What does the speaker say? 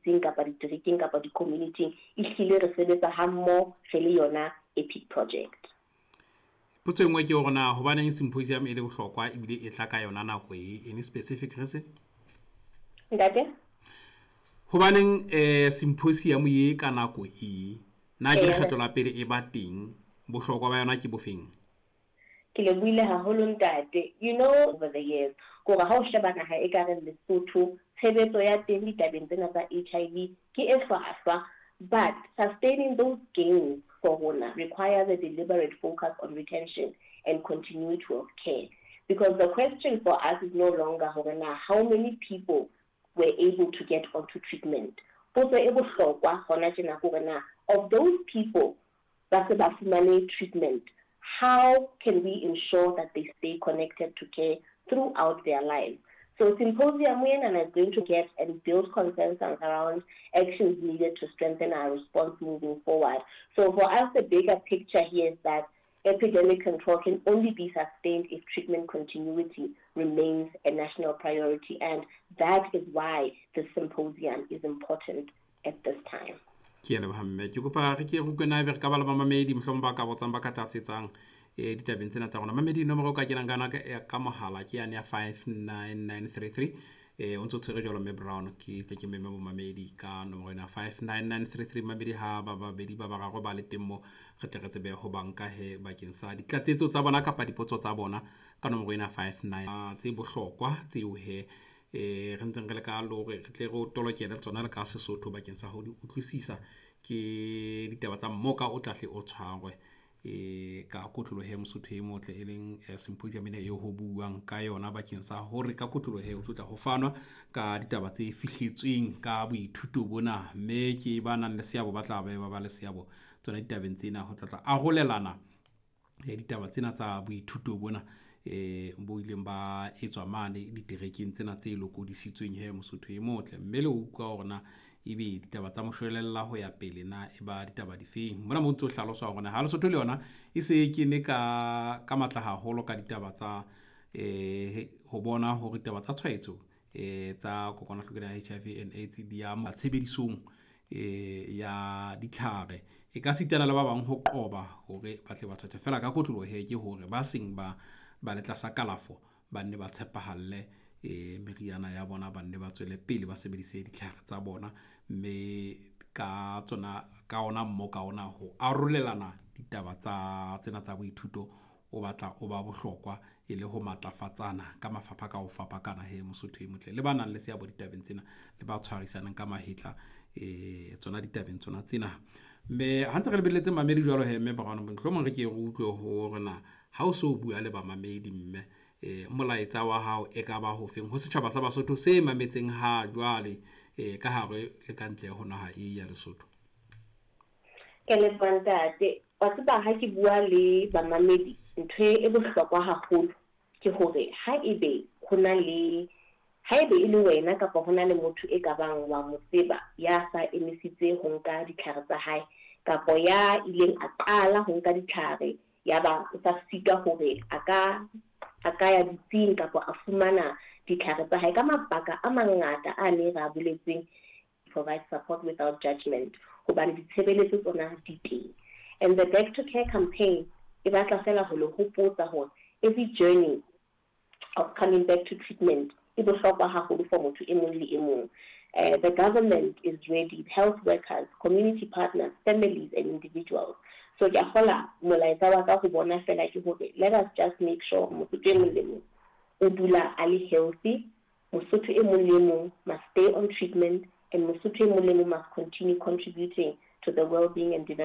di-province-ing kapa di-territory kapa di-community ehlile re sebetsa hammoho re le yona EPIC project. Potso engwe ke gore na hobaneng symposium e le bohlokwa ebile e tla ka yona nako any specific reason? Ntate? Hobaneng symposium e ka nako na ke lekgetlo la pele e ba teng bohlokwa ba yona ke bofeng? Ke lebohile haholo ntate. You know, over the years gore ha o sheba naha e ka reng Lesotho tshebetso ya teng ditabeng tsena tsa HIV ke e hlwahlwa, but sustaining those gains for rona requires a deliberate focus on retention and continuity of care, because the question for us is no longer how many people were able to get onto treatment. Of those people that are treatment, how can we ensure that they stay connected to care throughout their lives? So Symposium is going to get and build consensus around actions needed to strengthen our response moving forward. So for us, the bigger picture here is that epidemic control can only be sustained if treatment continuity remains a national priority, and that is why the symposium is important at this time. Ditabeng tsena tsa rona mamedi nomoro ka kenang kana ka mohala ke ya 59933 o ntse tsere jalo me Brown ke tle ke meme mo mamedi ka nomoro ya 59933 mamedi ha ba babedi ba ba go ba le temo re tle re tsebe go banka he bakeng sa ditlatsetso tsa bona kapa dipotso tsa bona ka nomoro ya 59 tse bohlokwa tse o he re ntseng re le ka lo re tle go tolokela tsona le ka Sesotho bakeng sa go di utlwisisa ke ditaba tsa mmoka o tlahle o tshwarwe ka kotlo he Mosotho e motle e leng symposium ene e ho buang ka yona bakeng sa hore ka kotlo he o tla go fanwa ka ditaba tse fihletsweng ka boithuto bona mme ke ba nang le seabo ba tla ba le seabo tsona ditabeng tsena ho tla a golelana ditaba tsena tsa boithuto bona bo ileng ba etswa mane diterekeng tsena tse lokodisitsweng he Mosotho e motle mme le utlwa hore ebe ditaba tsa moshwelella ho ya pele na e ba ditaba difeng mona mo ntse o hlalosa hore ha Lesotho le yona e se ke ne ka matla haholo ka ditaba tsa ho bona hore ditaba tsa tshwaetso tsa kokwanahloko ya HIV and AIDS di ya tshebedisong ya ditlhare e ka sitana le ba bang ho qoba hore ba tle ba tshwaetsa fela ka kotlolo he ke hore ba seng ba le tlasa kalafo ba ne ba tshepahalle meriana ya bona ba ne ba tswele pele ba sebedise ditlhare tsa bona mme ka tsona ka ona mmo ka ona ho arolelana ditaba tsa tsena tsa boithuto o batla o ba bohlokwa e le ho matlafatsana ka mafapha ka ho fapakana he Mosotho e motle le bana le seabo ditabeng tsena le ba tshwarisanang ka mahetla tsona ditabeng tsona tsena mme ha ntse re lebelletse mamedi jwalo he mme ba gona mohlomong re ke re utlwe ho rena ha o so bua le ba mamedi mme molaetsa wa hao e ka ba ho feng ho setjhaba sa Basotho se mametseng ha jwale ka hare le ka ntle ho naha ya Lesotho? Ke le fantate wa tseba ha ke bua le ba mamedi ntho e bohlokwa haholo ke hore ha ebe e le wena kapa hona le motho e ka bang wa motseba ya sa emisitse ho nka ditlhare tsa hae kapa ya ileng a qala ho nka ditlhare ya ba sa sika hore a ka ya ditsing kapa a fumana ditlhare tsa hae ka mabaka a mangata a ne ra buletseng provide support without judgment hobane ditshebeletso tsona di teng. And the Back to Care campaign e batla fela ho le hopotsa hore every journey of coming back to treatment e bohlokwa haholo for motho e mong le e mong. The government is ready, health workers, community partners, families and individuals. So ke hola molaetsa wa ka go bona fela ke hore let us just make sure motho e mong le mong o dula a le healthy, motho e mong le mong must stay on treatment, and motho e mong le mong must continue contributing to the well-being and development